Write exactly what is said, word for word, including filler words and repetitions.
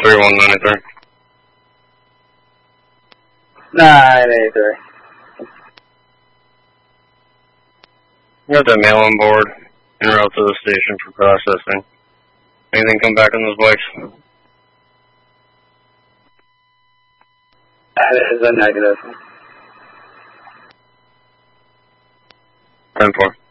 three one ninety-three. nine eighty-three. Got that mail on board en route to the station for processing. Anything come back on those bikes? That is a negative. ten four.